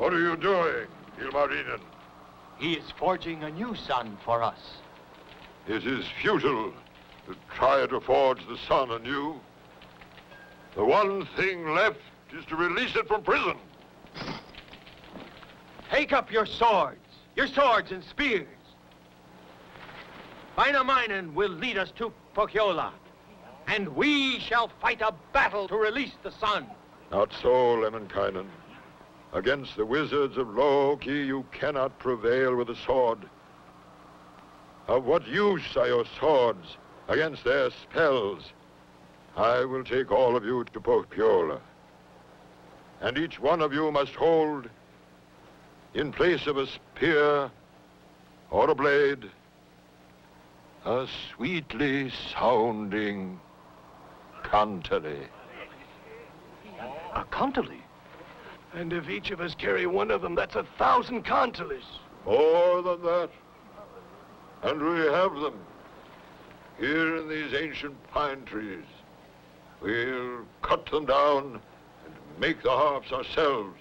What are you doing, Ilmarinen? He is forging a new sun for us. It is futile to try to forge the sun anew. The one thing left is to release it from prison. Take up your swords and spears. Vainamoinen will lead us to Pohjola, and we shall fight a battle to release the sun. Not so, Lemminkainen. Against the wizards of Loki, you cannot prevail with a sword. Of what use are your swords against their spells? I will take all of you to Pohjola, and each one of you must hold, in place of a spear or a blade, a sweetly sounding kantele. A kantele? And if each of us carry one of them, that's 1,000 kanteles. More than that. And we have them here in these ancient pine trees. We'll cut them down and make the harps ourselves.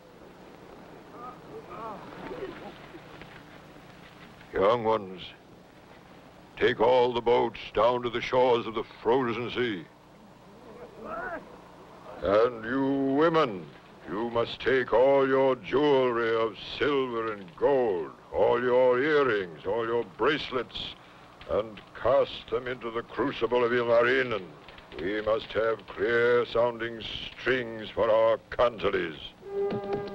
Young ones, take all the boats down to the shores of the frozen sea. And you women, you must take all your jewelry of silver and gold, all your earrings, all your bracelets, and cast them into the crucible of Ilmarinen. We must have clear-sounding strings for our kanteles.